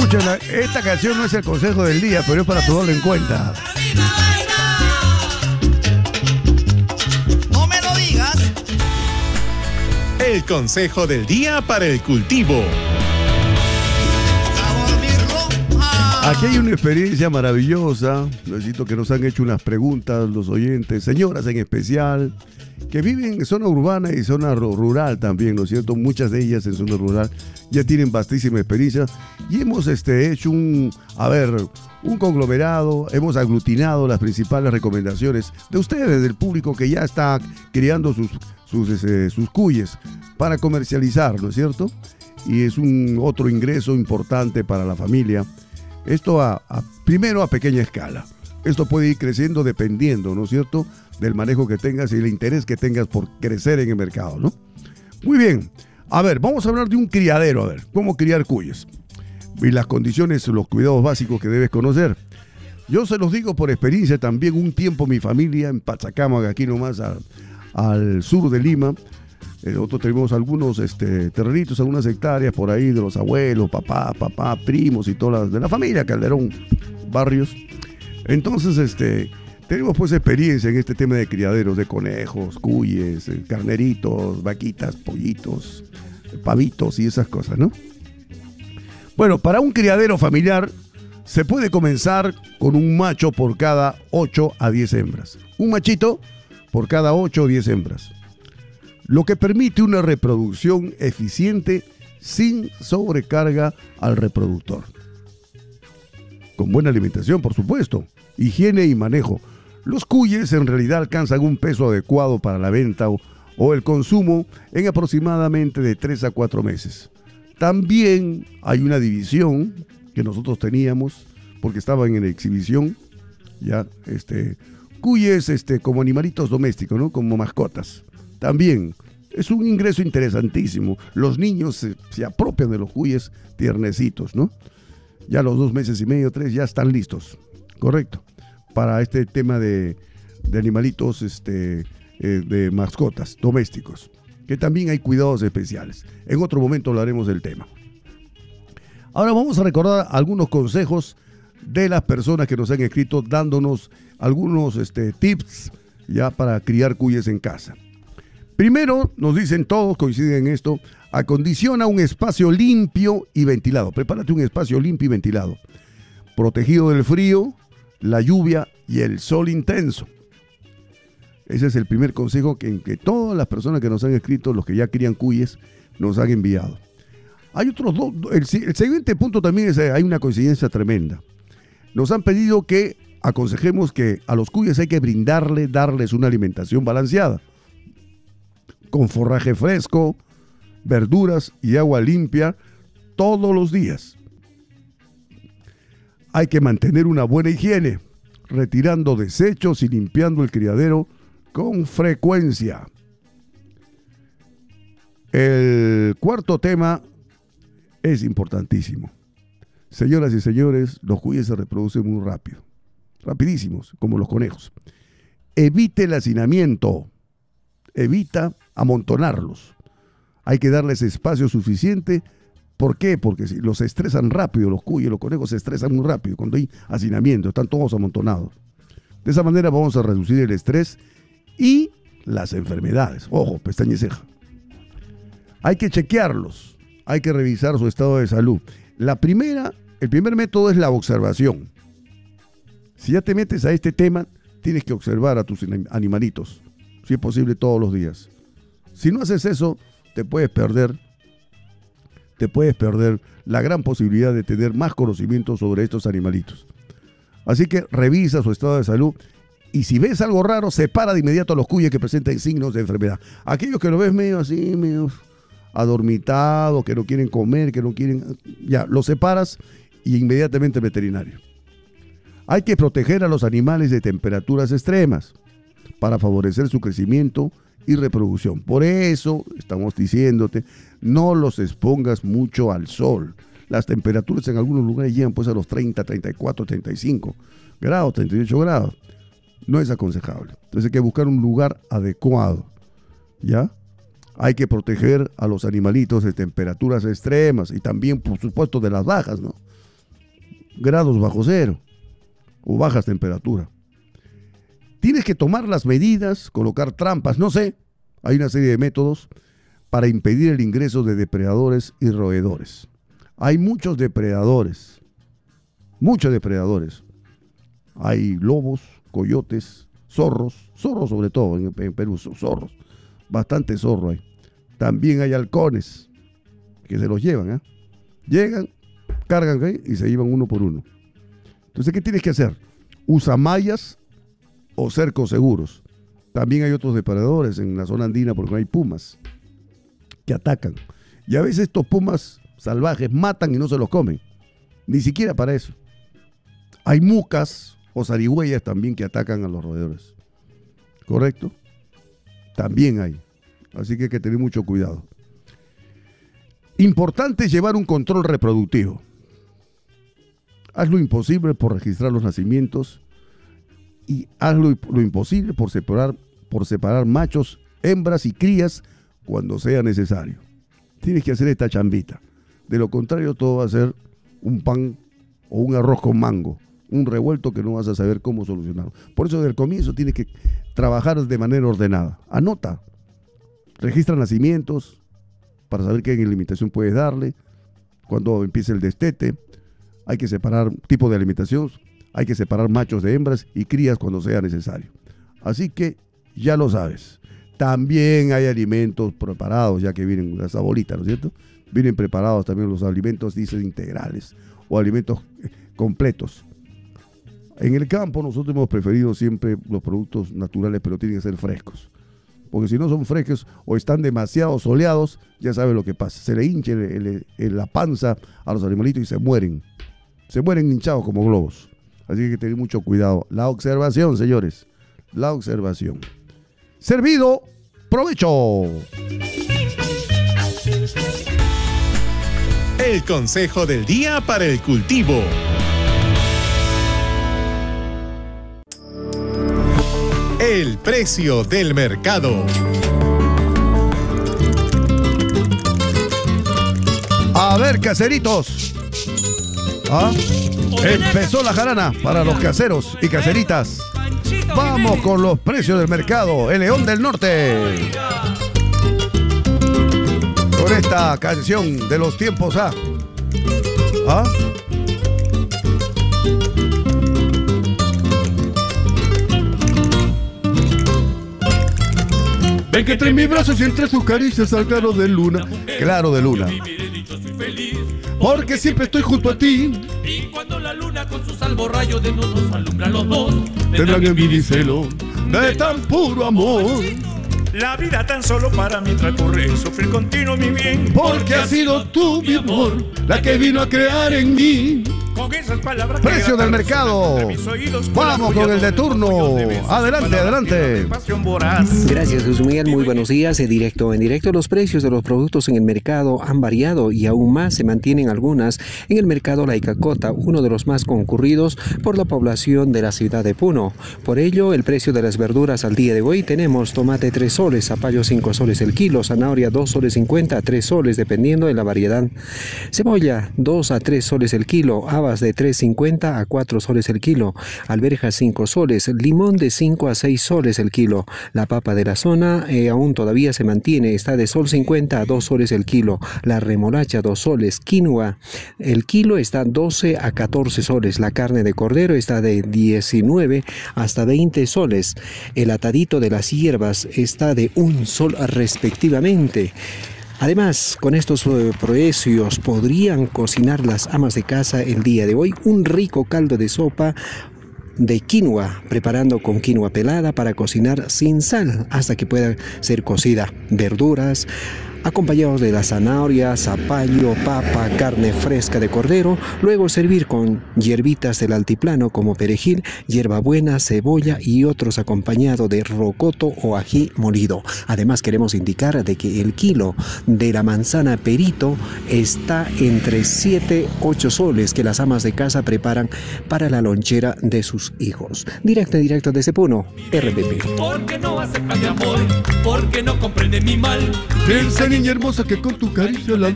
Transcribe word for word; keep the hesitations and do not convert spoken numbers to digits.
Escuchen, esta canción no es el consejo del día, pero es para tomarlo en cuenta. No me lo digas. El consejo del día para el cultivo. Aquí hay una experiencia maravillosa. Necesito que nos han hecho unas preguntas los oyentes, señoras en especial, que viven en zona urbana y zona rural también, ¿no es cierto? Muchas de ellas en zona rural ya tienen vastísima experiencia y hemos este, hecho un, a ver, un conglomerado, hemos aglutinado las principales recomendaciones de ustedes, del público que ya está criando sus, sus, ese, sus cuyes para comercializar, ¿no es cierto? Y es un otro ingreso importante para la familia. Esto a, a, primero a pequeña escala. Esto puede ir creciendo dependiendo, ¿no es cierto?, del manejo que tengas y el interés que tengas por crecer en el mercado, ¿no? Muy bien. A ver, vamos a hablar de un criadero, a ver, cómo criar cuyes. Y las condiciones, los cuidados básicos que debes conocer. Yo se los digo por experiencia también. Un tiempo mi familia en Pachacámaga, aquí nomás a, al sur de Lima. Eh, nosotros tenemos algunos este, terrenitos, algunas hectáreas por ahí de los abuelos, papá, papá, primos y todas las de la familia Calderón, barrios. Entonces, este, tenemos pues experiencia en este tema de criaderos de conejos, cuyes, eh, carneritos, vaquitas, pollitos, pavitos y esas cosas, ¿no? Bueno, para un criadero familiar se puede comenzar con un macho por cada ocho a diez hembras. Un machito por cada ocho o diez hembras. Lo que permite una reproducción eficiente sin sobrecarga al reproductor. Con buena alimentación, por supuesto, higiene y manejo. Los cuyes en realidad alcanzan un peso adecuado para la venta o, o el consumo en aproximadamente de tres a cuatro meses. También hay una división que nosotros teníamos, porque estaban en exhibición, ya, este, cuyes este, como animalitos domésticos, ¿no? Como mascotas. También es un ingreso interesantísimo. Los niños se, se apropian de los cuyes tiernecitos, ¿no? Ya a los dos meses y medio, tres, ya están listos, correcto, para este tema de, de animalitos, este, eh, de mascotas domésticos, que también hay cuidados especiales. En otro momento hablaremos del tema. Ahora vamos a recordar algunos consejos de las personas que nos han escrito, dándonos algunos este, tips ya para criar cuyes en casa. Primero, nos dicen todos, coinciden en esto, acondiciona un espacio limpio y ventilado. Prepárate un espacio limpio y ventilado, protegido del frío, la lluvia y el sol intenso. Ese es el primer consejo que, que todas las personas que nos han escrito, los que ya crían cuyes, nos han enviado. Hay otros dos. El, el siguiente punto también es, hay una coincidencia tremenda. Nos han pedido que aconsejemos que a los cuyes hay que brindarle, darles una alimentación balanceada, con forraje fresco, verduras y agua limpia todos los días. Hay que mantener una buena higiene, retirando desechos y limpiando el criadero con frecuencia. El cuarto tema es importantísimo. Señoras y señores, los cuyes se reproducen muy rápido, rapidísimos, como los conejos. Evite el hacinamiento. Evita amontonarlos. Hay que darles espacio suficiente. ¿Por qué? Porque si los estresan rápido, los cuyes, los conejos se estresan muy rápido. Cuando hay hacinamiento, están todos amontonados. De esa manera vamos a reducir el estrés y las enfermedades. Ojo, pestaña y ceja. Hay que chequearlos. Hay que revisar su estado de salud. La primera, el primer método es la observación. Si ya te metes a este tema, tienes que observar a tus animalitos. Si es posible, todos los días. Si no haces eso, te puedes perder, te puedes perder la gran posibilidad de tener más conocimiento sobre estos animalitos. Así que revisa su estado de salud y si ves algo raro, separa de inmediato a los cuyes que presenten signos de enfermedad. Aquellos que lo ves medio así, medio adormitados, que no quieren comer, que no quieren, ya, los separas y inmediatamente al veterinario. Hay que proteger a los animales de temperaturas extremas para favorecer su crecimiento y reproducción. Por eso estamos diciéndote, no los expongas mucho al sol. Las temperaturas en algunos lugares llegan pues a los treinta, treinta y cuatro, treinta y cinco grados, treinta y ocho grados. No es aconsejable. Entonces hay que buscar un lugar adecuado, ¿ya? Hay que proteger a los animalitos de temperaturas extremas y también, por supuesto, de las bajas, ¿no? grados bajo cero o bajas temperaturas. Tienes que tomar las medidas, colocar trampas, no sé, hay una serie de métodos para impedir el ingreso de depredadores y roedores. Hay muchos depredadores, muchos depredadores. Hay lobos, coyotes, zorros, zorros sobre todo en, en Perú, zorros, bastante zorro hay. También hay halcones que se los llevan, ¿eh? Llegan, cargan ¿eh? y se llevan uno por uno. Entonces, ¿qué tienes que hacer? Usa mallas o cercos seguros. También hay otros depredadores en la zona andina porque hay pumas que atacan. Y a veces estos pumas salvajes matan y no se los comen. Ni siquiera para eso. Hay mucas o zarigüeyas también que atacan a los roedores. ¿Correcto? También hay. Así que hay que tener mucho cuidado. Importante llevar un control reproductivo. Haz lo imposible por registrar los nacimientos y haz lo, lo imposible por separar, por separar machos, hembras y crías cuando sea necesario. Tienes que hacer esta chambita. De lo contrario, todo va a ser un pan o un arroz con mango, un revuelto que no vas a saber cómo solucionarlo. Por eso, desde el comienzo tienes que trabajar de manera ordenada. Anota, registra nacimientos para saber qué alimentación puedes darle, cuando empiece el destete. Hay que separar tipo de alimentación, hay que separar machos de hembras y crías cuando sea necesario. Así que ya lo sabes. También hay alimentos preparados, ya que vienen esa bolita, ¿no es cierto? Vienen preparados también los alimentos, dicen, integrales o alimentos completos. En el campo nosotros hemos preferido siempre los productos naturales, pero tienen que ser frescos. Porque si no son frescos o están demasiado soleados, ya sabes lo que pasa. Se le hincha el, el, el, la panza a los animalitos y se mueren. Se mueren hinchados como globos. Así que hay que tener mucho cuidado. La observación, señores. La observación. Servido, provecho. El consejo del día para el cultivo. El precio del mercado. A ver, caseritos. ¿Ah? Empezó la jarana para los caseros y caseritas. Vamos con los precios del mercado. El León del Norte. Con esta canción de los tiempos A. ¿Ah? Ven que entre mis brazos y entre sus caricias al claro de luna. Claro de luna. Porque siempre estoy junto a ti. Y cuando la luna con sus alborrayos de luz nos alumbra a los dos, tendrán envidia y celo de tan puro amor. La vida tan solo para mí transcurre, sufrir continuo mi bien. Porque has sido tú, mi amor, la que vino a crear en mí. Con esas palabras precio del mercado. Vamos con el de turno. Adelante, adelante. Gracias, Jesús Miguel. Muy buenos días. En directo, en directo, los precios de los productos en el mercado han variado y aún más se mantienen algunas en el mercado La Icacota, uno de los más concurridos por la población de la ciudad de Puno. Por ello, el precio de las verduras al día de hoy tenemos tomate tres soles, zapallo cinco soles el kilo, zanahoria dos soles cincuenta a tres soles dependiendo de la variedad, cebolla dos a tres soles el kilo, habas de tres cincuenta a cuatro soles el kilo, alberjas cinco soles, limón de cinco a seis soles el kilo. La papa de la zona eh, aún todavía se mantiene, está de sol cincuenta a dos soles el kilo, la remolacha dos soles, quinoa el kilo está doce a catorce soles, la carne de cordero está de diecinueve hasta veinte soles, el atadito de las hierbas está de un sol respectivamente. Además, con estos uh, precios podrían cocinar las amas de casa el día de hoy un rico caldo de sopa de quinoa, preparando con quinoa pelada para cocinar sin sal hasta que pueda ser cocida. Verduras acompañados de la zanahoria, zapallo, papa, carne fresca de cordero, luego servir con hierbitas del altiplano como perejil, hierbabuena, cebolla y otros acompañado de rocoto o ají molido. Además queremos indicar de que el kilo de la manzana perito está entre siete a ocho soles que las amas de casa preparan para la lonchera de sus hijos. Directo, directo desde Puno, R P P. Porque no acepta mi amor, porque no comprende mi mal. Piensa, niña hermosa, que con tu caricia la